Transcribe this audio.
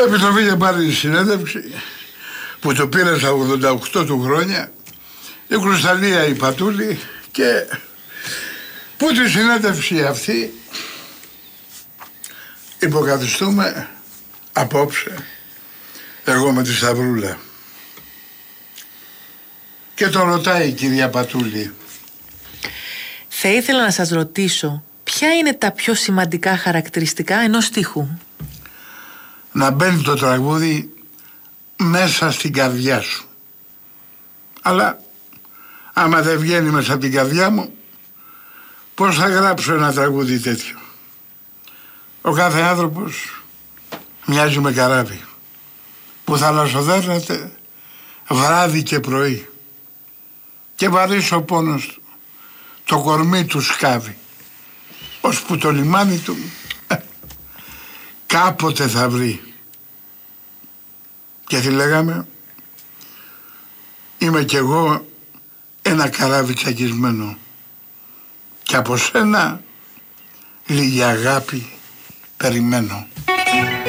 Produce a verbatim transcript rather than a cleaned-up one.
Επιτροπή για πάλι συνέντευξη που το πήρε στα ογδόντα οκτώ του χρόνια, η Κρουσταλία η Πατούλη, και που τη συνέντευξη αυτή υποκαθιστούμε απόψε εγώ με τη Σταυρούλα. Και τον ρωτάει η κυρία Πατούλη: θα ήθελα να σας ρωτήσω, ποια είναι τα πιο σημαντικά χαρακτηριστικά ενός στίχου? Να μπαίνει το τραγούδι μέσα στην καρδιά σου. Αλλά άμα δεν βγαίνει μέσα από την καρδιά μου, πώς θα γράψω ένα τραγούδι τέτοιο? Ο κάθε άνθρωπος μοιάζει με καράβι που θαλασσοδέρνεται βράδυ και πρωί, και βαρύς ο πόνος του, το κορμί του σκάβει, ώσπου το λιμάνι του κάποτε θα βρει. Και τι λέγαμε? Είμαι κι εγώ ένα καράβι τσακισμένο, και από σένα λίγη αγάπη περιμένω.